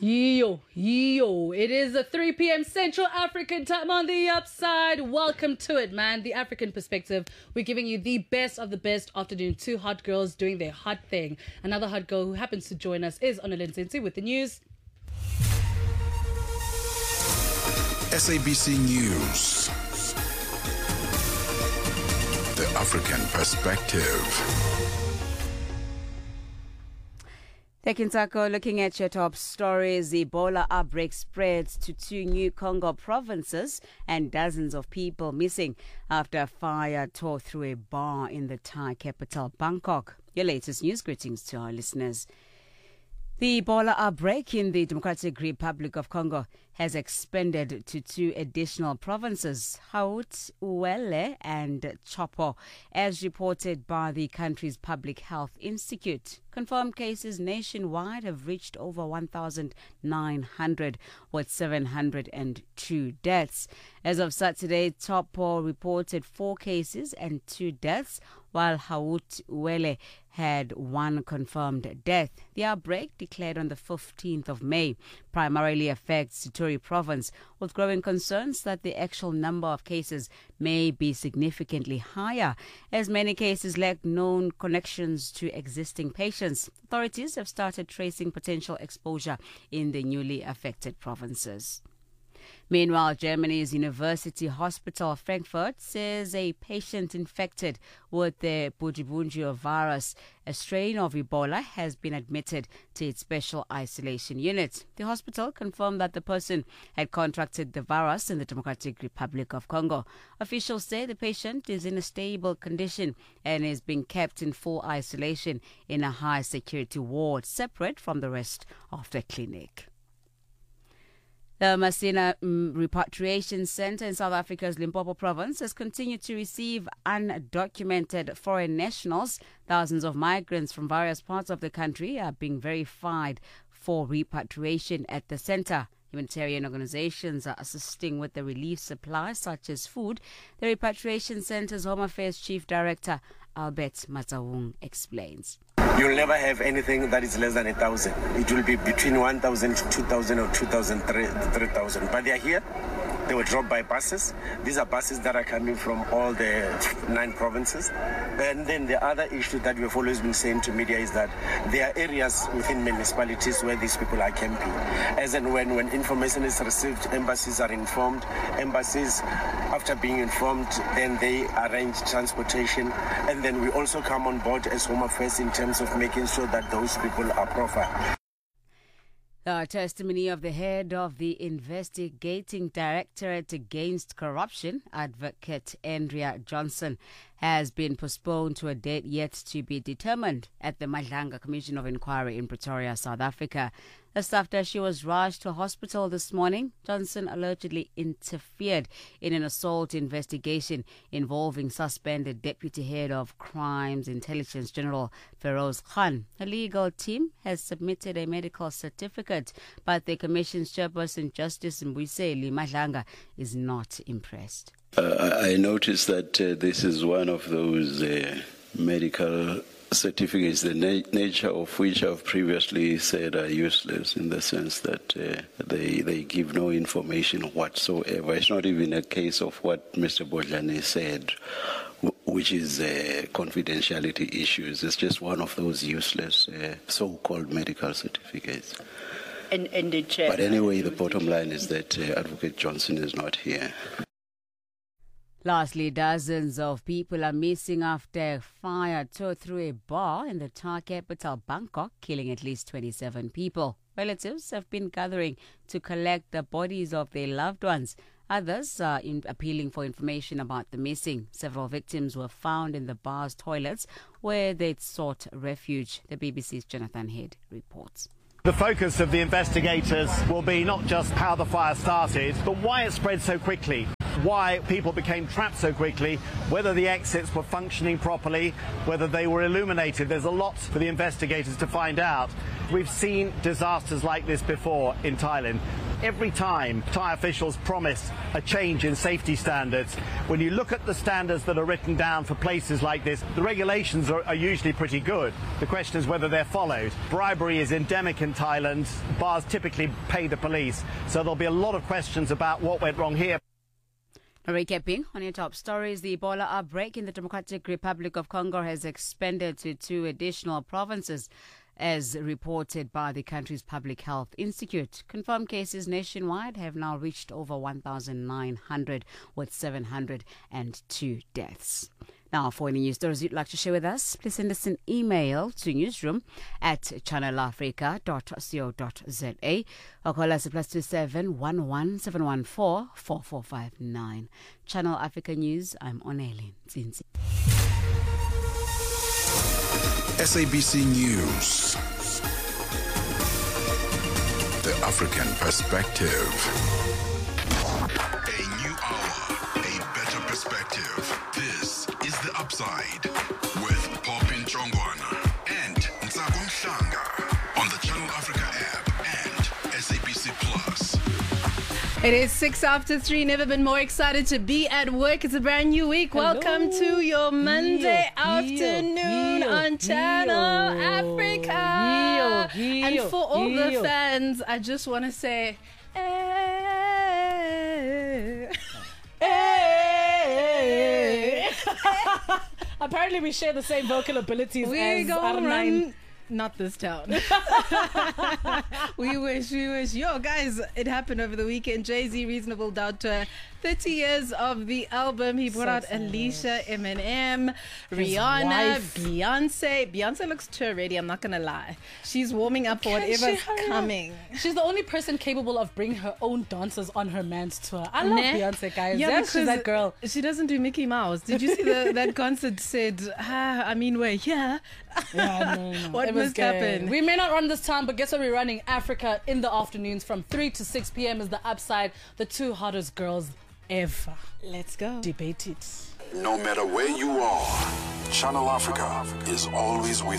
It is a 3 p.m. Central African time on the upside. Welcome to it, man. The African perspective. We're giving you the best of the best afternoon. Two hot girls doing their hot thing. Another hot girl who happens to join us is Onalyn Sensi with the news. SABC News. The African perspective. Tekintako, looking at your top stories, the Ebola outbreak spreads to 2 new Congo provinces and dozens of people missing after a fire tore through a bar in the Thai capital, Bangkok. Your latest news greetings to our listeners. The Ebola outbreak in the Democratic Republic of Congo has expanded to 2 additional provinces, Haut-Uele and Chopo, as reported by the country's Public Health Institute. Confirmed cases nationwide have reached over 1,900, with 702 deaths. As of Saturday, Chopo reported 4 cases and 2 deaths, while Haut-Uele had 1 confirmed death. The outbreak, declared on the 15th of May, primarily affects Ituri province, with growing concerns that the actual number of cases may be significantly higher, as many cases lack known connections to existing patients. Authorities have started tracing potential exposure in the newly affected provinces. Meanwhile, Germany's University Hospital Frankfurt says a patient infected with the Bundibugyo virus, a strain of Ebola, has been admitted to its special isolation unit. The hospital confirmed that the person had contracted the virus in the Democratic Republic of Congo. Officials say the patient is in a stable condition and is being kept in full isolation in a high-security ward, separate from the rest of the clinic. The Masina Repatriation Center in South Africa's Limpopo province has continued to receive undocumented foreign nationals. Thousands of migrants from various parts of the country are being verified for repatriation at the center. Humanitarian organizations are assisting with the relief supplies such as food. The Repatriation Center's Home Affairs Chief Director, Albert Mazawung, explains. You'll never have anything that is less than 1,000. It will be between 1,000 to 2,000 or 2,000, 3,000. But they are here. They were dropped by buses. These are buses that are coming from all the 9 provinces. And then the other issue that we've always been saying to media is that there are areas within municipalities where these people are camping. As and when information is received, embassies are informed. Embassies, after being informed, then they arrange transportation. And then we also come on board as Home Affairs in terms of making sure that those people are proper. The testimony of the head of the Investigating Directorate Against Corruption, Advocate Andrea Johnson, has been postponed to a date yet to be determined at the Madlanga Commission of Inquiry in Pretoria, South Africa. Just after she was rushed to hospital this morning, Johnson allegedly interfered in an assault investigation involving suspended Deputy Head of Crimes Intelligence General Feroz Khan. Her legal team has submitted a medical certificate, but the Commission's chairperson, Justice Mbuyiseli Madlanga, is not impressed. I noticed that this is one of those medical certificates, the nature of which I've previously said are useless, in the sense that they give no information whatsoever. It's not even a case of what Mr. Bojani said, which is confidentiality issues. It's just one of those useless so-called medical certificates. But anyway, the bottom line is that Advocate Johnson is not here. Lastly, dozens of people are missing after a fire tore through a bar in the Thai capital, Bangkok, killing at least 27 people. Relatives have been gathering to collect the bodies of their loved ones. Others are appealing for information about the missing. Several victims were found in the bar's toilets where they'd sought refuge. The BBC's Jonathan Head reports. The focus of the investigators will be not just how the fire started, but why it spread so quickly. why people became trapped so quickly, whether the exits were functioning properly, whether they were illuminated. There's a lot for the investigators to find out. We've seen disasters like this before in Thailand. Every time Thai officials promise a change in safety standards, when you look at the standards that are written down for places like this, the regulations are usually pretty good. The question is whether they're followed. Bribery is endemic in Thailand. Bars typically pay the police, so there'll be a lot of questions about what went wrong here. Recapping on your top stories, the Ebola outbreak in the Democratic Republic of Congo has expanded to 2 additional provinces, as reported by the country's Public Health Institute. Confirmed cases nationwide have now reached over 1,900, with 702 deaths. Now, for any news stories you'd like to share with us, please send us an email to newsroom@channelafrica.co.za or call us at +27 11 714 4459. Channel Africa News, I'm Oneli Zinzi. SABC News. The African Perspective. A new hour, a better perspective. This is The Upside with Popin Chongwana and Ntsako Mhlanga on the Channel Africa app and SABC Plus. It is 6 after 3. Never been more excited to be at work. It's a brand new week. Hello. Welcome to your Monday afternoon on Channel Africa. And for all the fans, I just want to say, Apparently we share the same vocal abilities we as go Arnine. run. Not this town. We wish. Yo, guys, it happened over the weekend. Jay-Z, Reasonable Doubt Tour. 30 years of the album. He brought out Alicia, Eminem, Rihanna, wife. Beyonce. Beyonce looks tour ready, I'm not going to lie. She's warming up for whatever's coming. She's the only person capable of bringing her own dancers on her man's tour. I love Nah. Beyonce, guys. Yeah, She's because that girl. She doesn't do Mickey Mouse. Did you see that concert said, we're here. Yeah, no. What It was must good. happen? We may not run this time, but guess what? We're running Africa in the afternoons from 3 to 6 p.m. is the Upside. The 2 hottest girls ever. Let's go. Debate it. No matter where you are, Channel Africa is always with